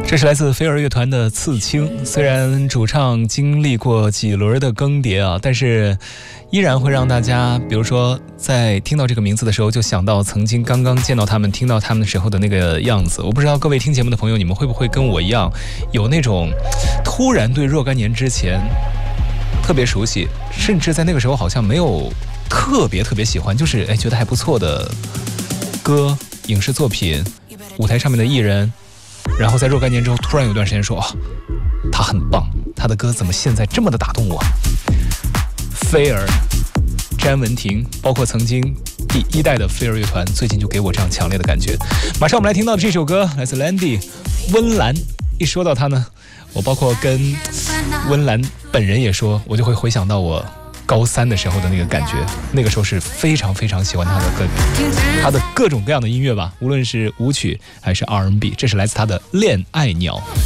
这是来自飞儿乐团的刺青，虽然主唱经历过几轮的更迭啊，但是依然会让大家比如说在听到这个名字的时候就想到曾经刚刚见到他们听到他们的时候的那个样子。我不知道各位听节目的朋友，你们会不会跟我一样有那种突然对若干年之前特别熟悉，甚至在那个时候好像没有特别喜欢，就是觉得还不错的歌、影视作品、舞台上面的艺人，然后在若干年之后突然有段时间说他很棒，他的歌怎么现在这么的打动我。飞儿、詹雯婷，包括曾经第一代的飞儿乐团，最近就给我这样强烈的感觉。马上我们来听到的这首歌来自 Landy 温岚，一说到他呢，我包括跟温岚本人也说，我就会回想到我高3的时候的那个感觉，那个时候是非常喜欢他的歌，他的各种各样的音乐吧，无论是舞曲还是 R&B， 这是来自他的恋爱鸟。